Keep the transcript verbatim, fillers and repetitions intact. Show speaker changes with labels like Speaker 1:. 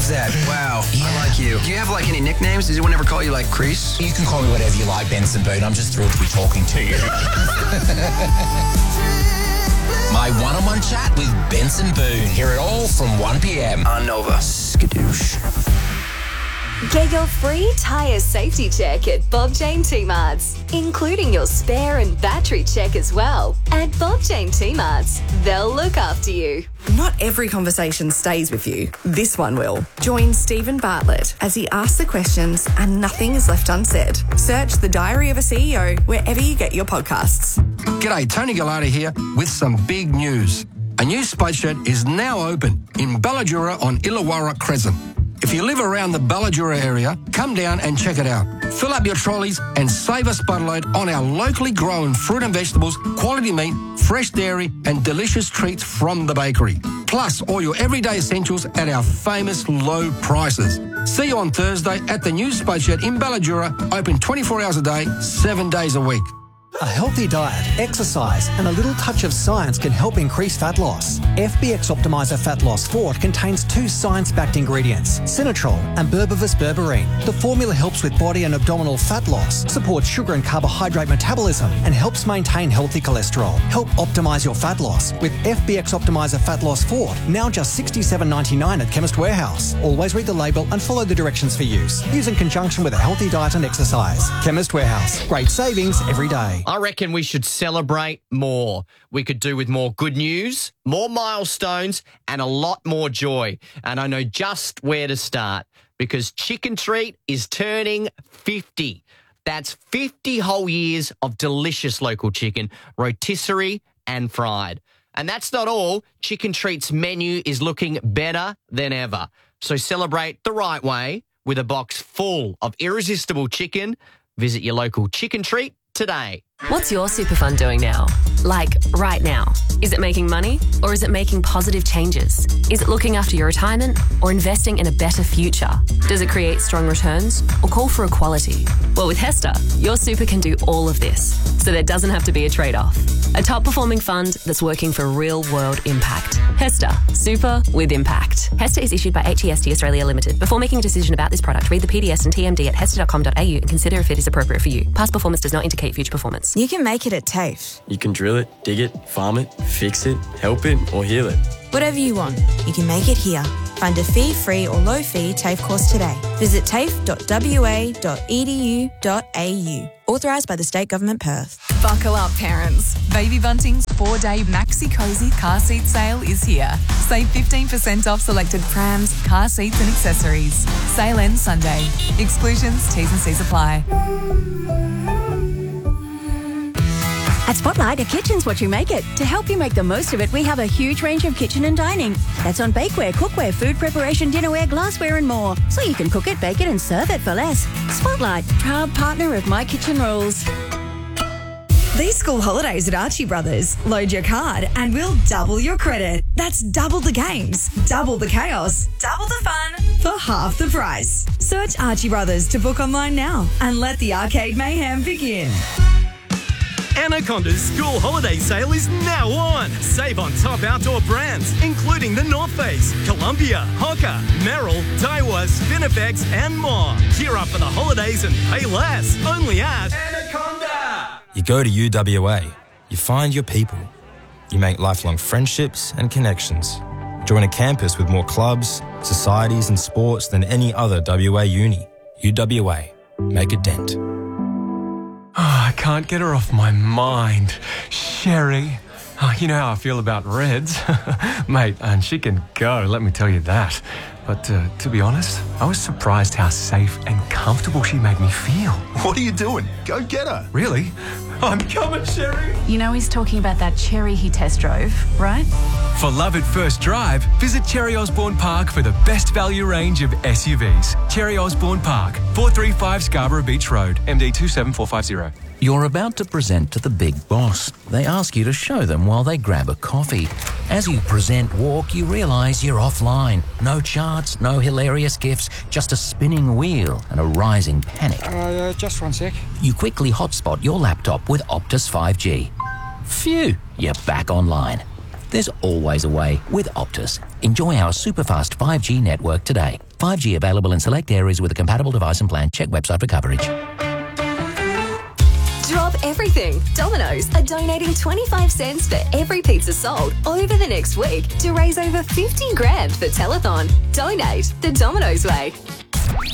Speaker 1: love that. Wow.
Speaker 2: Yeah.
Speaker 1: I like you. Do you have, like, any nicknames? Does anyone ever call you, like, Crease?
Speaker 2: You can call me whatever you like, Benson Boone. I'm just thrilled to be talking to you. My one-on-one chat with Benson Boone. Hear it all from one p.m.
Speaker 1: on Nova. Skadoosh.
Speaker 3: Get your free tyre safety check at Bob Jane T-Marts, including your spare and battery check as well. At Bob Jane T-Marts, they'll look after you.
Speaker 4: Not every conversation stays with you. This one will. Join Stephen Bartlett as he asks the questions and nothing is left unsaid. Search The Diary of a C E O wherever you get your podcasts.
Speaker 5: G'day, Tony Gallardi here with some big news. A new space shed is now open in Balladura on Illawarra Crescent. If you live around the Balladura area, come down and check it out. Fill up your trolleys and save a spudload on our locally grown fruit and vegetables, quality meat, fresh dairy and delicious treats from the bakery. Plus all your everyday essentials at our famous low prices. See you on Thursday at the new space shed in Balladura, open twenty-four hours a day, seven days a week.
Speaker 6: A healthy diet, exercise and a little touch of science can help increase fat loss. F B X Optimizer Fat Loss Fort contains two science-backed ingredients, Sinatrol and Berberis berberine. The formula helps with body and abdominal fat loss, supports sugar and carbohydrate metabolism and helps maintain healthy cholesterol. Help optimise your fat loss with F B X Optimizer Fat Loss Fort, now just sixty-seven ninety-nine at Chemist Warehouse. Always read the label and follow the directions for use. Use in conjunction with a healthy diet and exercise. Chemist Warehouse. Great savings every day.
Speaker 7: I reckon we should celebrate more. We could do with more good news, more milestones, and a lot more joy. And I know just where to start because Chicken Treat is turning fifty. That's fifty whole years of delicious local chicken, rotisserie and fried. And that's not all. Chicken Treat's menu is looking better than ever. So celebrate the right way with a box full of irresistible chicken. Visit your local Chicken Treat today.
Speaker 8: What's your super fund doing now? Like, right now? Is it making money or is it making positive changes? Is it looking after your retirement or investing in a better future? Does it create strong returns or call for equality? Well, with Hester, your super can do all of this, so there doesn't have to be a trade-off. A top-performing fund that's working for real-world impact. Hester, super with impact. Hester is issued by H E S T Australia Limited. Before making a decision about this product, read the P D S and T M D at hester dot com dot a u and consider if it is appropriate for you. Past performance does not indicate future performance.
Speaker 9: You can make it at TAFE.
Speaker 10: You can drill it, dig it, farm it, fix it, help it, or heal it.
Speaker 9: Whatever you want, you can make it here. Find a fee-free or low-fee TAFE course today. Visit tafe dot w a dot e d u dot a u. Authorised by the State Government, Perth.
Speaker 11: Buckle up, parents. Baby Bunting's four-day Maxi Cozy car seat sale is here. Save fifteen percent off selected prams, car seats and accessories. Sale ends Sunday. Exclusions, T's and C's apply.
Speaker 12: At Spotlight, a kitchen's what you make it. To help you make the most of it, we have a huge range of kitchen and dining. That's on bakeware, cookware, food preparation, dinnerware, glassware and more. So you can cook it, bake it and serve it for less. Spotlight, proud partner of My Kitchen Rules.
Speaker 13: These school holidays at Archie Brothers, load your card and we'll double your credit. That's double the games, double the chaos, double the fun for half the price. Search Archie Brothers to book online now and let the arcade mayhem begin.
Speaker 14: Anaconda's school holiday sale is now on. Save on top outdoor brands, including the North Face, Columbia, Hoka, Merrill, Daiwa, Spinifex, and more. Gear up for the holidays and pay less. Only at Anaconda.
Speaker 15: You go to U W A, you find your people. You make lifelong friendships and connections. Join a campus with more clubs, societies, and sports than any other W A uni. U W A. Make a dent.
Speaker 16: Oh, I can't get her off my mind. Sherry. Oh, you know how I feel about Reds. Mate, and she can go, let me tell you that. But uh, to be honest, I was surprised how safe and comfortable she made me feel.
Speaker 17: What are you doing? Go get her.
Speaker 16: Really? I'm coming, Sherry.
Speaker 18: You know he's talking about that Cherry he test drove, right?
Speaker 16: For love at first drive, visit Cherry Osborne Park for the best value range of S U Vs. Cherry Osborne Park, four thirty-five Scarborough Beach Road, M D two seven four five zero.
Speaker 19: You're about to present to the big boss. They ask you to show them while they grab a coffee. As you present walk, you realise you're offline. No charts, no hilarious gifs, just a spinning wheel and a rising panic.
Speaker 20: Uh, uh, just one sec.
Speaker 19: You quickly hotspot your laptop with Optus five G. Phew, you're back online. There's always a way with Optus. Enjoy our super-fast five G network today. five G available in select areas with a compatible device and plan. Check website for coverage.
Speaker 3: Drop everything. Domino's are donating twenty-five cents for every pizza sold over the next week to raise over fifty grand for telethon. Donate the Domino's way.